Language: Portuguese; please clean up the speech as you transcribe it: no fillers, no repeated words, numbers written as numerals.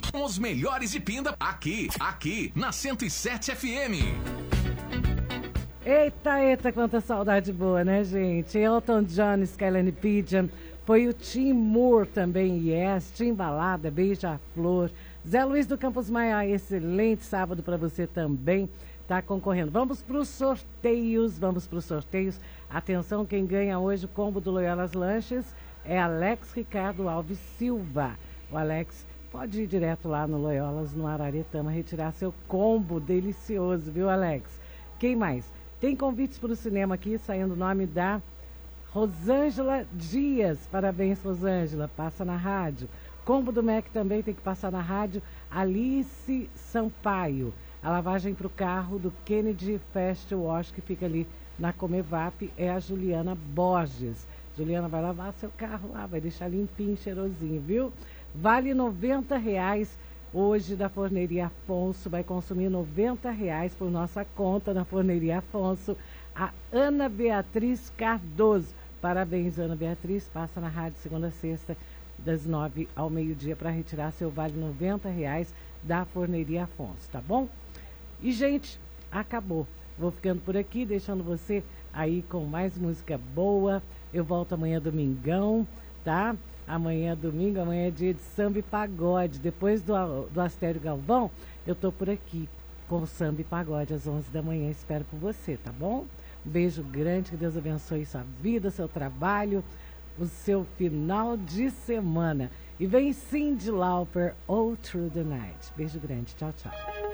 Com os melhores de Pinda, aqui na 107 FM. Eita, quanta saudade boa, né, gente? Elton John, Skyline Pigeon, foi o Tim Moore também, Yes, Tim Balada, Beija-Flor, Zé Luiz do Campos Maia, excelente sábado para você também, tá concorrendo. Vamos para os sorteios. Atenção, quem ganha hoje o combo do Loyolas Lanches é Alex Ricardo Alves Silva. O Alex pode ir direto lá no Loyolas, no Araretama, retirar seu combo delicioso, viu, Alex? Quem mais? Tem convites para o cinema aqui, saindo o nome da Rosângela Dias. Parabéns, Rosângela. Passa na rádio. Combo do MEC também tem que passar na rádio. Alice Sampaio. A lavagem para o carro do Kennedy Fast Wash, que fica ali na Comevap, é a Juliana Borges. Juliana vai lavar seu carro lá, vai deixar limpinho, cheirosinho, viu? Vale R$90 hoje da Forneria Afonso. Vai consumir R$90 por nossa conta na Forneria Afonso. A Ana Beatriz Cardoso. Parabéns, Ana Beatriz. Passa na rádio segunda a sexta, das 9 ao meio-dia, para retirar seu vale R$90 da Forneria Afonso, tá bom? E, gente, acabou. Vou ficando por aqui, deixando você aí com mais música boa. Eu volto amanhã, domingão, tá? Amanhã é domingo, amanhã é dia de samba e pagode. Depois do Astério Galvão, eu tô por aqui com samba e pagode às 11 da manhã. Espero por você, tá bom? Um beijo grande, que Deus abençoe sua vida, seu trabalho, o seu final de semana. E vem Cyndi Lauper, All Through the Night. Beijo grande, tchau, tchau.